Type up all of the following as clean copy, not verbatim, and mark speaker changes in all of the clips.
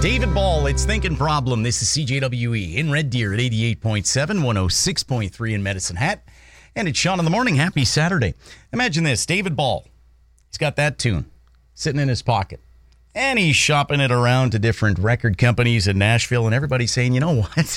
Speaker 1: David Ball, it's Thinking Problem. This is CJWE in Red Deer at 88.7, 106.3 in Medicine Hat. And it's Sean in the Morning. Happy Saturday. Imagine this, David Ball. He's got that tune sitting in his pocket. And he's shopping it around to different record companies in Nashville. And everybody's saying, you know what?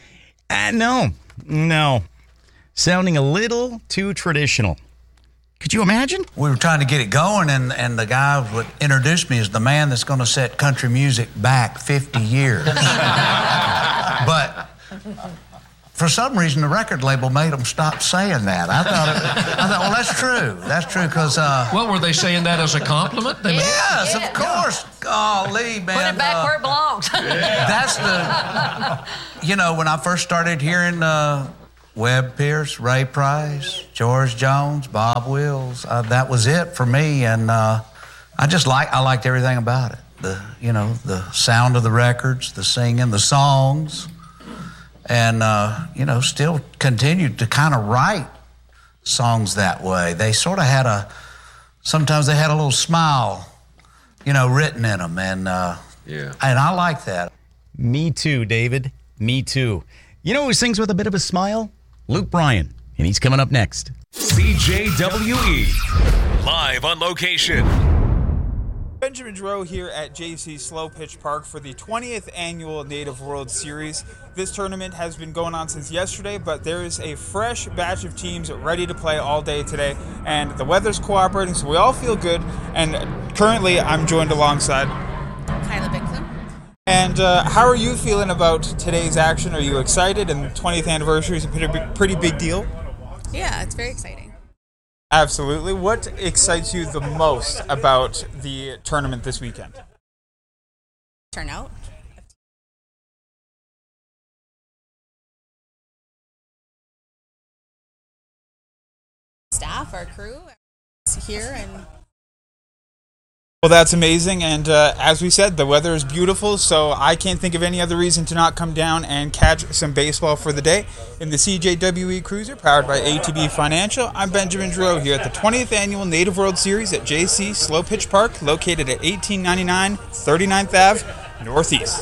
Speaker 1: No. Sounding a little too traditional. Could you imagine?
Speaker 2: We were trying to get it going, and the guy would introduce me as the man that's going to set country music back 50 years. But for some reason, the record label made them stop saying that. I thought, well, that's true. That's true, because...
Speaker 3: well, were they saying that as a compliment?
Speaker 2: Yes, of course. Golly, man.
Speaker 4: Put it back where it belongs.
Speaker 2: That's when I first started hearing... Webb Pierce, Ray Price, George Jones, Bob Wills. That was it for me, and I liked everything about it. The sound of the records, the singing, the songs, and still continued to kind of write songs that way. They sort of had sometimes they had a little smile, written in them, and I like that.
Speaker 1: Me too, David. Me too. You know who sings with a bit of a smile? Luke Bryan, and he's coming up next.
Speaker 5: CJWE, live on location.
Speaker 6: Benjamin Dro here at JC Slow Pitch Park for the 20th Annual Native World Series. This tournament has been going on since yesterday, but there is a fresh batch of teams ready to play all day today, and the weather's cooperating, so we all feel good. And currently, I'm joined alongside
Speaker 7: Kyla Bixom.
Speaker 6: And how are you feeling about today's action? Are you excited? And the 20th anniversary is a pretty big deal.
Speaker 7: Yeah, it's very exciting.
Speaker 6: Absolutely. What excites you the most about the tournament this weekend?
Speaker 7: Turnout. Staff, our crew, here and...
Speaker 6: Well, that's amazing, and as we said, the weather is beautiful, so I can't think of any other reason to not come down and catch some baseball for the day. In the CJWE Cruiser, powered by ATB Financial, I'm Benjamin Dro here at the 20th Annual Native World Series at JC Slow Pitch Park, located at 1899 39th Ave, Northeast.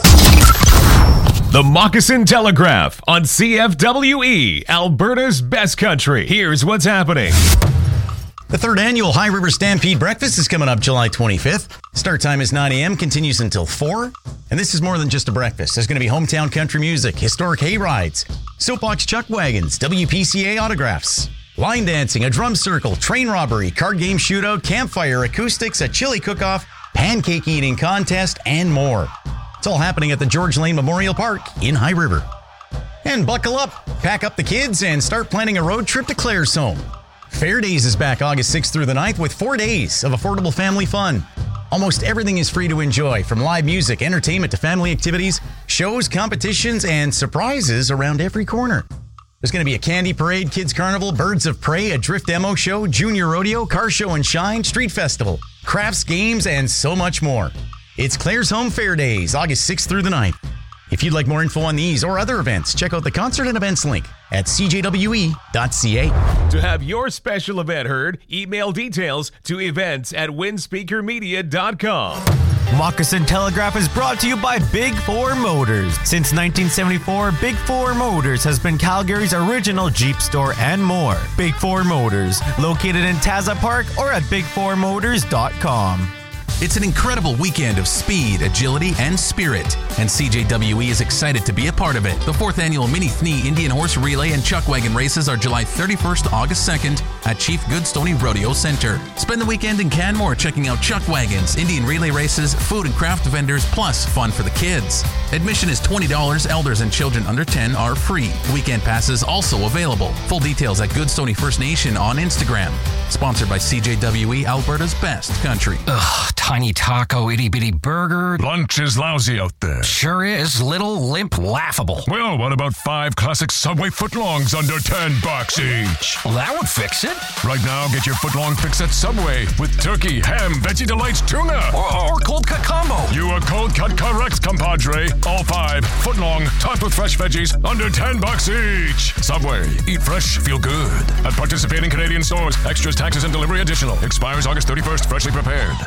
Speaker 5: The Moccasin Telegraph on CFWE, Alberta's best country. Here's what's happening.
Speaker 1: The third annual High River Stampede Breakfast is coming up July 25th. Start time is 9 a.m., continues until 4. And this is more than just a breakfast. There's going to be hometown country music, historic hay rides, soapbox chuck wagons, WPCA autographs, line dancing, a drum circle, train robbery, card game shootout, campfire, acoustics, a chili cook-off, pancake eating contest, and more. It's all happening at the George Lane Memorial Park in High River. And buckle up, pack up the kids, and start planning a road trip to Claresholm. Fair Days is back August 6th through the 9th with 4 days of affordable family fun. Almost everything is free to enjoy, from live music, entertainment to family activities, shows, competitions, and surprises around every corner. There's going to be a candy parade, kids carnival, birds of prey, a drift demo show, junior rodeo, car show and shine, street festival, crafts, games, and so much more. It's Claresholm Fair Days, August 6th through the 9th. If you'd like more info on these or other events, check out the concert and events link at cjwe.ca.
Speaker 5: To have your special event heard, email details to events@windspeakermedia.com.
Speaker 8: Moccasin Telegraph is brought to you by Big Four Motors. Since 1974, Big Four Motors has been Calgary's original Jeep store and more. Big Four Motors, located in Taza Park or at bigfourmotors.com.
Speaker 9: It's an incredible weekend of speed, agility, and spirit, and CJWE is excited to be a part of it. The 4th Annual Mini Thnee Indian Horse Relay and Chuck Wagon Races are July 31st to August 2nd at Chief Goodstoney Rodeo Center. Spend the weekend in Canmore checking out chuck wagons, Indian relay races, food and craft vendors, plus fun for the kids. Admission is $20. Elders and children under 10 are free. Weekend passes also available. Full details at Goodstoney First Nation on Instagram. Sponsored by CJWE, Alberta's best country.
Speaker 10: Ugh, tiny taco, itty-bitty burger.
Speaker 11: Lunch is lousy out there.
Speaker 10: Sure is. Little, limp, laughable.
Speaker 11: Well, what about 5 classic Subway footlongs under $10 each?
Speaker 10: Well, that would fix it.
Speaker 11: Right now, get your footlong fix at Subway with turkey, ham, veggie delights, tuna.
Speaker 10: Or cold cut combo.
Speaker 11: You are cold cut correct, compadre. All 5 footlong, topped with fresh veggies, under $10 each. Subway. Eat fresh, feel good. At participating Canadian stores. Extras, taxes, and delivery additional. Expires August 31st. Freshly prepared. The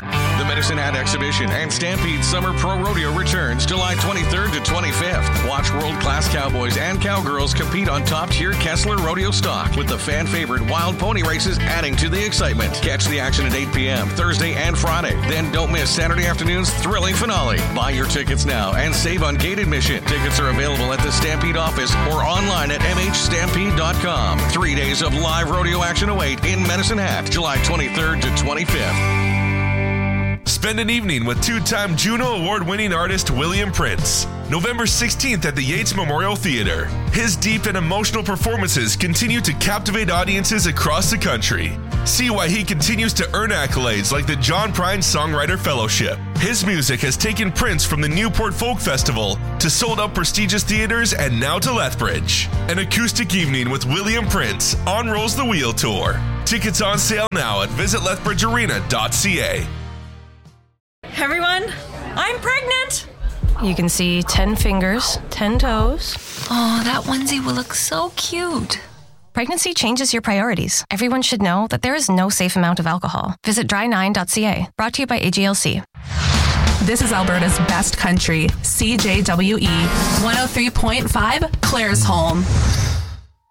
Speaker 4: Medicine Hat Exhibition and Stampede Summer Pro Rodeo returns July 23rd to 25th. Watch world-class cowboys and cowgirls compete on top-tier Kessler Rodeo stock, with the fan-favorite wild pony races adding to the excitement. Catch the action at 8 p.m. Thursday and Friday. Then don't miss Saturday afternoon's thrilling finale. Buy your tickets now and save on gate admission. Tickets are available at the Stampede office or online at mhstampede.com. 3 days of live rodeo action await in Medicine Hat, July 23rd to 25th.
Speaker 12: Spend an evening with two-time Juno Award-winning artist William Prince. November 16th at the Yates Memorial Theater. His deep and emotional performances continue to captivate audiences across the country. See why he continues to earn accolades like the John Prine Songwriter Fellowship. His music has taken Prince from the Newport Folk Festival to sold-out prestigious theaters and now to Lethbridge. An acoustic evening with William Prince on Rolls the Wheel Tour. Tickets on sale now at visitlethbridgearena.ca.
Speaker 13: Everyone, I'm pregnant! You can see 10 fingers, 10 toes.
Speaker 14: Oh, that onesie will look so cute.
Speaker 13: Pregnancy changes your priorities. Everyone should know that there is no safe amount of alcohol. Visit dry9.ca. Brought to you by AGLC.
Speaker 15: This is Alberta's best country, CJWE 103.5 Claresholm.